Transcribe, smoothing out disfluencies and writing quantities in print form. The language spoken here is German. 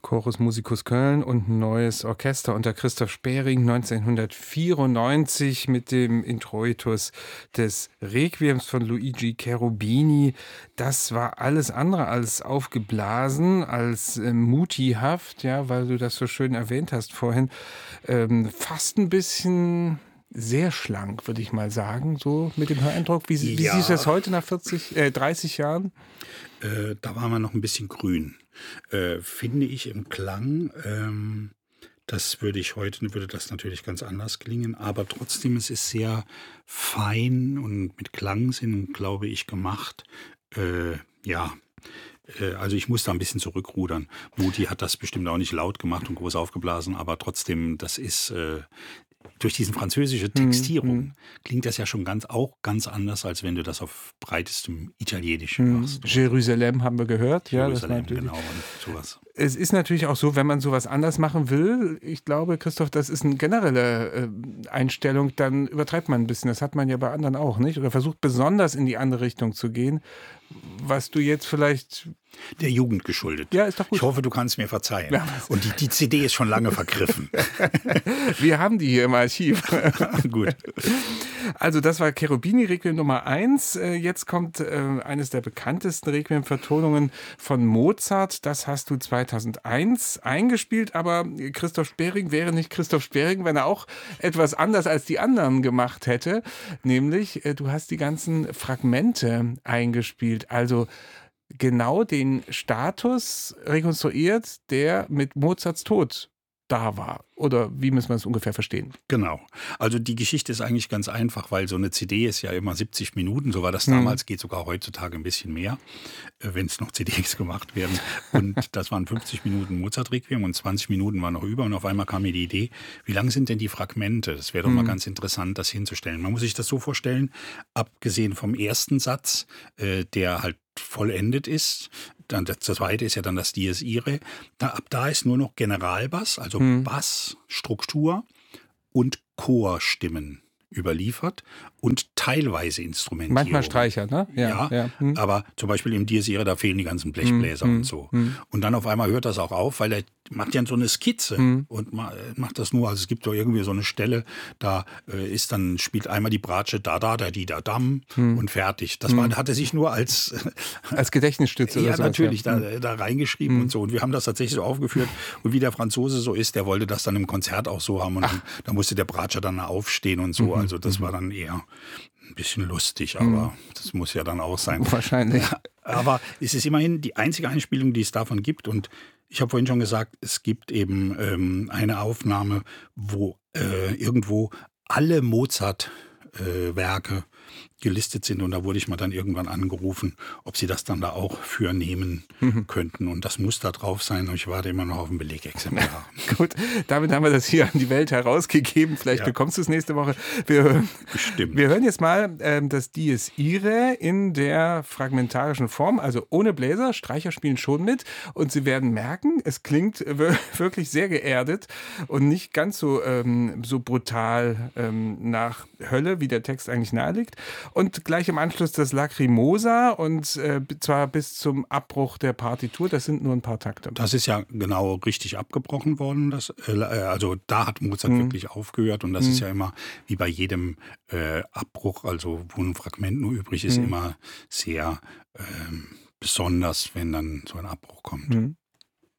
Chorus Musicus Köln und ein neues Orchester unter Christoph Sperring 1994 mit dem Introitus des Requiems von Luigi Cherubini. Das war alles andere als aufgeblasen, als mutihaft, ja, weil du das so schön erwähnt hast vorhin. Fast ein bisschen sehr schlank, würde ich mal sagen, so mit dem Höreindruck. Wie siehst du das heute nach 30 Jahren? Da waren wir noch ein bisschen grün. Finde ich im Klang, würde das natürlich ganz anders klingen, aber trotzdem, es ist sehr fein und mit Klangsinn, glaube ich, gemacht. Also ich muss da ein bisschen zurückrudern. Muti hat das bestimmt auch nicht laut gemacht und groß aufgeblasen, aber trotzdem, das ist durch diese französische Textierung klingt das ja schon ganz anders, als wenn du das auf breitestem Italienisch machst. Jerusalem haben wir gehört. Jerusalem, ja, das genau, und sowas. Es ist natürlich auch so, wenn man sowas anders machen will, ich glaube, Christoph, das ist eine generelle Einstellung, dann übertreibt man ein bisschen. Das hat man ja bei anderen auch, nicht? Oder versucht besonders in die andere Richtung zu gehen, was du jetzt vielleicht... Der Jugend geschuldet. Ja, ist doch gut. Ich hoffe, du kannst mir verzeihen. Ja. Und die CD ist schon lange vergriffen. Wir haben die hier im Archiv. Gut. Also das war Cherubini Requiem Nummer 1. Jetzt kommt eines der bekanntesten Requiem-Vertonungen von Mozart. Das hast du 2001 eingespielt, aber Christoph Sperring wäre nicht Christoph Sperring, wenn er auch etwas anders als die anderen gemacht hätte. Nämlich, du hast die ganzen Fragmente eingespielt, also genau den Status rekonstruiert, der mit Mozarts Tod da war. Oder wie muss man es ungefähr verstehen? Genau. Also die Geschichte ist eigentlich ganz einfach, weil so eine CD ist ja immer 70 Minuten. So war das damals, geht sogar heutzutage ein bisschen mehr, wenn es noch CDs gemacht werden. Und das waren 50 Minuten Mozart-Requiem und 20 Minuten waren noch über. Und auf einmal kam mir die Idee, wie lang sind denn die Fragmente? Das wäre doch mal ganz interessant, das hinzustellen. Man muss sich das so vorstellen, abgesehen vom ersten Satz, der halt vollendet ist. Dann das zweite ist ja dann das Dies Irae. Ab da ist nur noch Generalbass, also Bass, Struktur und Chorstimmen überliefert und teilweise Instrumentierung. Manchmal Streicher, ne? Ja. Aber zum Beispiel im Dies Irae, da fehlen die ganzen Blechbläser und so. Und dann auf einmal hört das auch auf, weil er macht ja so eine Skizze und macht das nur, also es gibt doch irgendwie so eine Stelle, da spielt einmal die Bratsche da, die da, dam und fertig. Das hat er sich nur als Gedächtnisstütze oder ja, so. natürlich, da reingeschrieben und so. Und wir haben das tatsächlich so aufgeführt. Und wie der Franzose so ist, der wollte das dann im Konzert auch so haben. Und da musste der Bratscher dann aufstehen und so. Also das war dann eher ein bisschen lustig, aber das muss ja dann auch sein. Wahrscheinlich. Aber es ist immerhin die einzige Einspielung, die es davon gibt. Und ich habe vorhin schon gesagt, es gibt eben eine Aufnahme, wo irgendwo alle Mozart-Werke gelistet sind. Und da wurde ich mal dann irgendwann angerufen, ob sie das dann da auch für nehmen könnten. Und das muss da drauf sein. Und ich warte immer noch auf ein Belegexemplar. Gut, damit haben wir das hier an die Welt herausgegeben. Vielleicht bekommst du es nächste Woche. Wir hören jetzt mal das Dies Irae in der fragmentarischen Form, also ohne Bläser. Streicher spielen schon mit. Und Sie werden merken, es klingt wirklich sehr geerdet und nicht ganz so brutal nach Hölle, wie der Text eigentlich naheliegt. Und gleich im Anschluss das Lacrimosa und zwar bis zum Abbruch der Partitur. Das sind nur ein paar Takte. Das ist ja genau richtig abgebrochen worden. Also da hat Mozart wirklich aufgehört. Und das ist ja immer wie bei jedem Abbruch, also wo ein Fragment nur übrig ist, immer sehr besonders, wenn dann so ein Abbruch kommt.